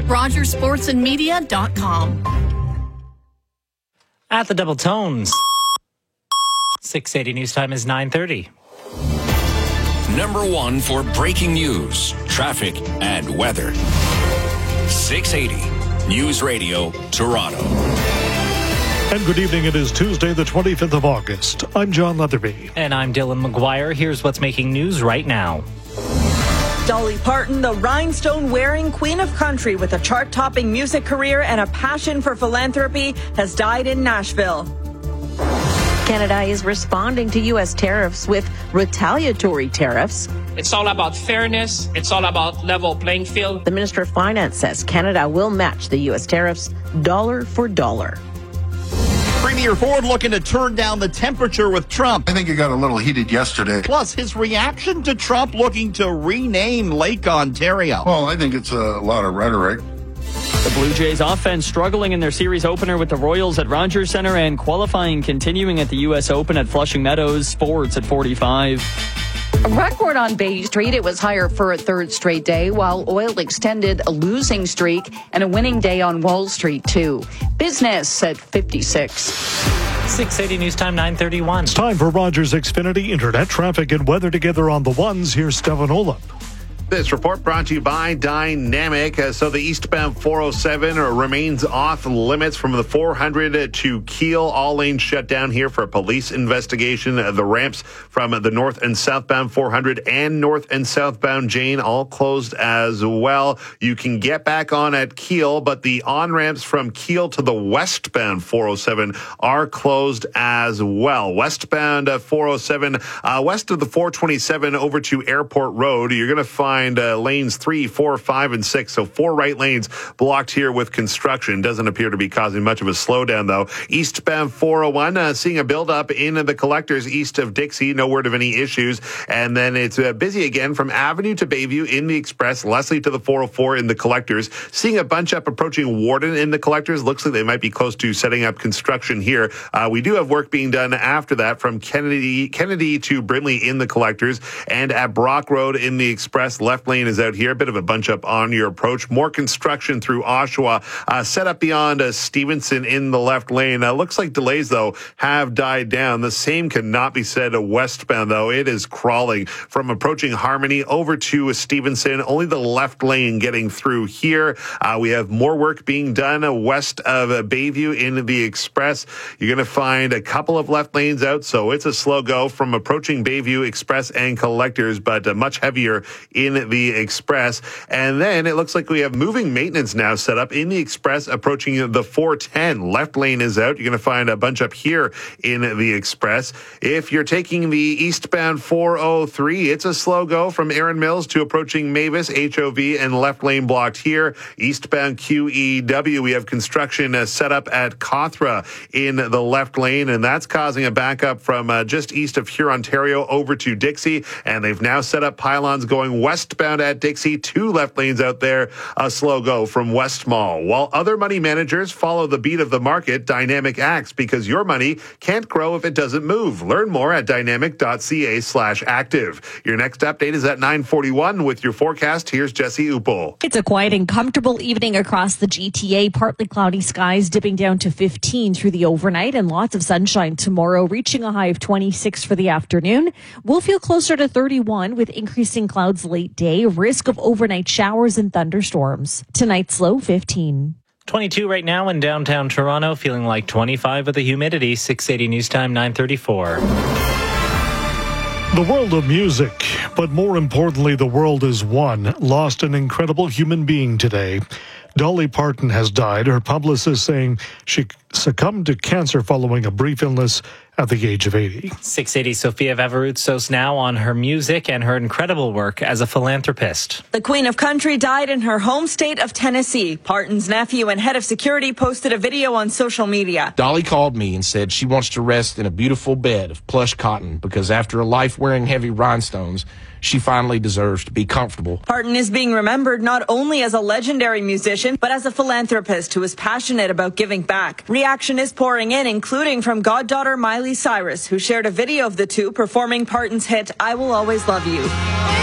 RogersSportsandMedia.com. At the Double Tones, 680 News Time is 9:30. Number one for breaking news, traffic, and weather. 680 News Radio, Toronto. And good evening. It is Tuesday, the 25th of August. I'm John Leatherby. And I'm Dylan McGuire. Here's what's making news right now. Dolly Parton, the rhinestone-wearing queen of country with a chart-topping music career and a passion for philanthropy, has died in Nashville. Canada is responding to U.S. tariffs with retaliatory tariffs. It's all about fairness. It's all about level playing field. The Minister of Finance says Canada will match the U.S. tariffs dollar for dollar. Premier Ford looking to turn down the temperature with Trump. I think it got a little heated yesterday. Plus, his reaction to Trump looking to rename Lake Ontario. Well, I think it's a lot of rhetoric. The Blue Jays offense struggling in their series opener with the Royals at Rogers Centre and qualifying continuing at the U.S. Open at Flushing Meadows. Sports at 45. A record on Bay Street. It was higher for a third straight day, while oil extended a losing streak and a winning day on Wall Street, too. Business at 56. 680 News Time, 9:31. It's time for Rogers Xfinity Internet traffic and weather together on the ones. Here's Stefan Olaf. This report brought to you by Dynamic. So the eastbound 407 remains off limits from the 400 to Kiel. All lanes shut down here for a police investigation. The ramps from the north and southbound 400 and north and southbound Jane all closed as well. You can get back on at Kiel, but the on-ramps from Kiel to the westbound 407 are closed as well. Westbound 407, west of the 427 over to Airport Road, you're going to find lanes 3, 4, 5, and 6. So 4 right lanes blocked here with construction. Doesn't appear to be causing much of a slowdown, though. Eastbound 401, seeing a buildup in the collectors east of Dixie. No word of any issues. And then it's busy again from Avenue to Bayview in the Express. Leslie to the 404 in the collectors. Seeing a bunch up approaching Warden in the collectors. Looks like they might be close to setting up construction here. We do have work being done after that from Kennedy to Brindley in the collectors. And at Brock Road in the Express, left lane is out here. A bit of a bunch up on your approach. More construction through Oshawa. Set up beyond Stevenson in the left lane. Looks like delays, though, have died down. The same cannot be said westbound, though. It is crawling from approaching Harmony over to Stevenson. Only the left lane getting through here. We have more work being done west of Bayview in the Express. You're going to find a couple of left lanes out, so it's a slow go from approaching Bayview Express and collectors, but much heavier in the Express. And then it looks like we have moving maintenance now set up in the Express approaching the 410. Left lane is out. You're going to find a bunch up here in the Express. If you're taking the eastbound 403, it's a slow go from Erin Mills to approaching Mavis, HOV, and left lane blocked here. Eastbound QEW, we have construction set up at Cothra in the left lane, and that's causing a backup from just east of Huron, Ontario over to Dixie. And they've now set up pylons going westbound at Dixie. 2 left lanes out there. A slow go from West Mall. While other money managers follow the beat of the market, Dynamic acts because your money can't grow if it doesn't move. Learn more at dynamic.ca/active. Your next update is at 9:41 with your forecast. Here's Jesse Upel. It's a quiet and comfortable evening across the GTA. Partly cloudy skies dipping down to 15 through the overnight and lots of sunshine tomorrow, reaching a high of 26 for the afternoon. We'll feel closer to 31 with increasing clouds late day, risk of overnight showers and thunderstorms. Tonight's low 15. 22 right now in downtown Toronto, feeling like 25 with the humidity. 680 News Time, 9:34. The world of music, but more importantly, the world is one, lost an incredible human being today. Dolly Parton has died, her publicist saying she succumbed to cancer following a brief illness at the age of 80. 680 Sophia Vavarutsos now on her music and her incredible work as a philanthropist. The Queen of Country died in her home state of Tennessee. Parton's nephew and head of security posted a video on social media. Dolly called me and said she wants to rest in a beautiful bed of plush cotton because after a life wearing heavy rhinestones, she finally deserves to be comfortable. Parton is being remembered not only as a legendary musician, but as a philanthropist who is passionate about giving back. Reaction is pouring in, including from goddaughter Miley Cyrus, who shared a video of the two performing Parton's hit, I Will Always Love You.